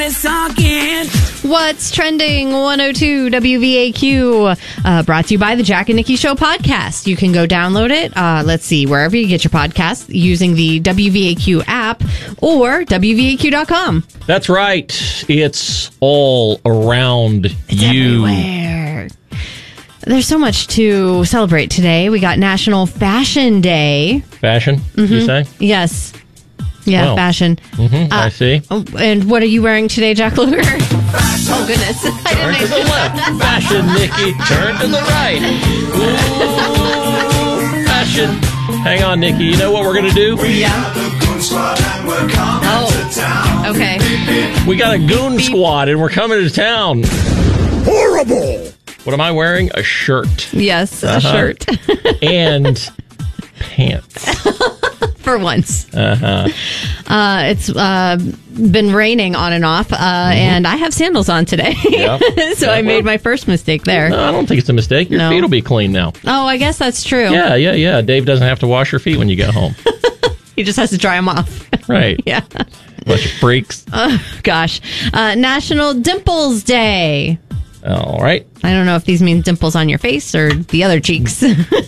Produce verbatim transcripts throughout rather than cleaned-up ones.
What's trending? one oh two W V A Q, uh, brought to you by the Jack and Nikki Show podcast. You can go download it. Uh, let's see, wherever you get your podcasts using the W V A Q app or W V A Q dot com. That's right. It's all around It's you. everywhere. There's so much to celebrate today. We got National Fashion Day. Fashion, Mm-hmm. you say? Yes. Yeah, Wow. fashion. Mm-hmm, Uh, I see. Oh, and what are you wearing today, Jack Luger? Oh, goodness. I Turn to the left. Fashion, Nikki. Turn to the right. Ooh, fashion. Hang on, Nikki. You know what we're going to do? Yeah. Oh, okay. We got a goon squad, and we're coming to town. Horrible. What am I wearing? A shirt. Yes, a Uh-huh. shirt. And pants. For once. Uh-huh. Uh, it's uh, been raining on and off, uh, Mm-hmm. and I have sandals on today. Yep. so Yeah, I made well. my first mistake there. No, I don't think it's a mistake. Your No. feet will be clean now. Oh, I guess that's true. Yeah, yeah, yeah. Dave doesn't have to wash your feet when you get home. He just has to dry them off. Right. Yeah. Bunch of freaks. Oh, gosh. Uh, National Dimples Day. All right. I don't know if these mean dimples on your face or the other cheeks.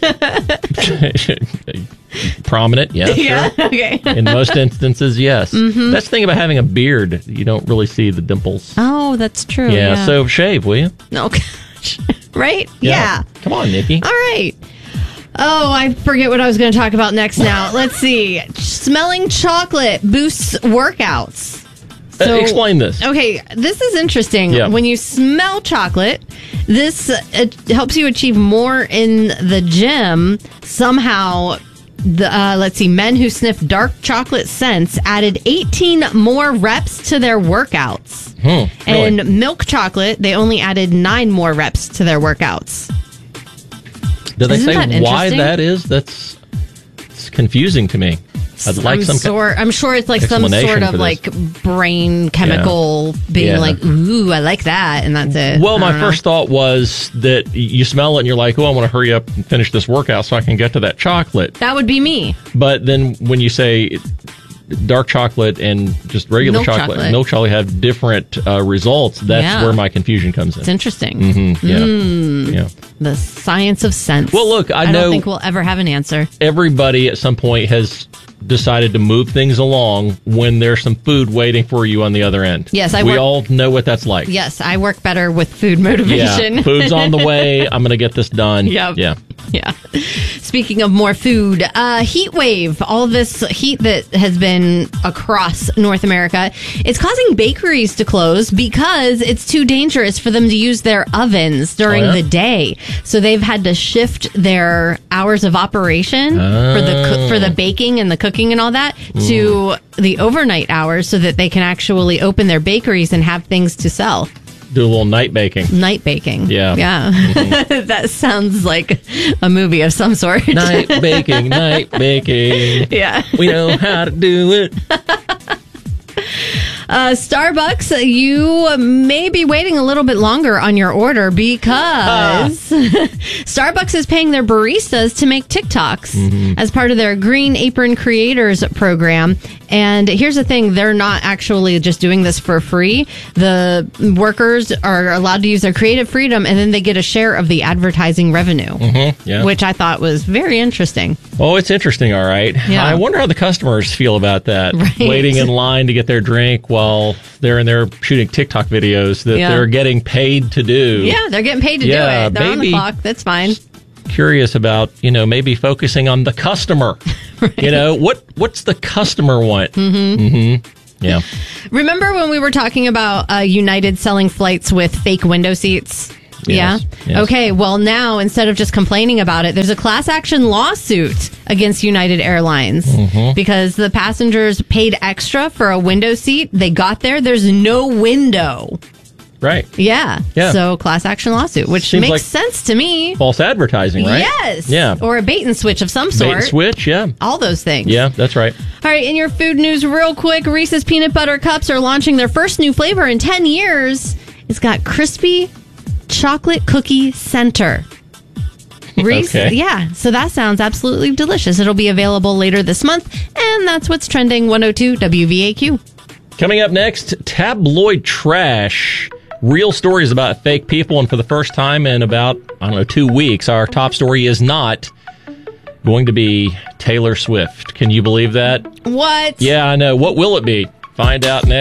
Prominent, yeah, Yeah, sure. okay. In most instances, yes. Mm-hmm. That's the thing about having a beard. You don't really see the dimples. Oh, that's true. yeah, Yeah. so shave, will you? Oh, gosh. Right? Yeah. Come on, Nikki. All right. Oh, I forget what I was going to talk about next now. Let's see. Smelling chocolate boosts workouts. Uh, explain this. Okay, this is interesting. Yeah. When you smell chocolate, this uh, it helps you achieve more in the gym. Somehow, the uh, let's see, men who sniff dark chocolate scents added eighteen more reps to their workouts. Hmm, really? And milk chocolate, they only added nine more reps to their workouts. Did they Isn't say that why interesting? that is? That's it's confusing to me. I'd like I'm some. sort, I'm sure it's like some explanation sort of for this. like brain chemical being Yeah. like, ooh, I like that, and that's it. Well, I my don't know. first thought was that you smell it and you're like, oh, I want to hurry up and finish this workout so I can get to that chocolate. That would be me. But then when you say dark chocolate and just regular Milk chocolate, chocolate. milk chocolate have different uh, results, that's Yeah. where my confusion comes in. It's interesting. Mm-hmm. Yeah. Mm. Yeah. The science of scent. Well, look, I I know don't think we'll ever have an answer. everybody at some point has decided to move things along when there's some food waiting for you on the other end. Yes, I we work- all know what that's like. Yes, I work better with food motivation. Yeah, food's on the way. I'm going to get this done. Yep. Yeah. Yeah. Speaking of more food, uh, heat wave, all this heat that has been across North America, it's causing bakeries to close because it's too dangerous for them to use their ovens during Oh, yeah? the day. So they've had to shift their hours of operation for the coo- for the baking and the cooking and all that to the overnight hours so that they can actually open their bakeries and have things to sell. Do a little night baking. Night baking. Yeah. Yeah. That sounds like a movie of some sort. Night baking, night baking. Yeah. We know how to do it. Uh, Starbucks, you may be waiting a little bit longer on your order because Starbucks is paying their baristas to make TikToks Mm-hmm. as part of their Green Apron Creators program. And here's the thing, they're not actually just doing this for free. The workers are allowed to use their creative freedom and then they get a share of the advertising revenue, Mm-hmm. Yeah. which I thought was very interesting. Oh, it's interesting, all right. Yeah. I wonder how the customers feel about that. Right. Waiting in line to get their drink while they're in there shooting TikTok videos that Yeah. they're getting paid to do. Yeah, they're getting paid to Yeah, do it. They're on the maybe- clock. That's fine. Curious about, you know, maybe focusing on the customer. You know, what what's the customer want? Mm-hmm. Mm-hmm. Yeah. Remember when we were talking about uh, United selling flights with fake window seats? Yes, Yeah. yes. Okay. Well, now instead of just complaining about it, there's a class action lawsuit against United Airlines Mm-hmm. because the passengers paid extra for a window seat. They got there. There's no window. Right. Yeah. Yeah. So class action lawsuit, which Seems makes like sense to me. False advertising, right? Yes. Yeah. Or a bait and switch of some Bait sort. and switch, yeah. All those things. Yeah, that's right. All right, in your food news, real quick, Reese's Peanut Butter Cups are launching their first new flavor in ten years. It's got crispy chocolate cookie center. Reese, Okay. yeah, so that sounds absolutely delicious. It'll be available later this month, and that's what's trending one oh two W V A Q. Coming up next, tabloid trash. Real stories about fake people. And for the first time in about, I don't know, two weeks, our top story is not going to be Taylor Swift. Can you believe that? What? Yeah, I know. What will it be? Find out next.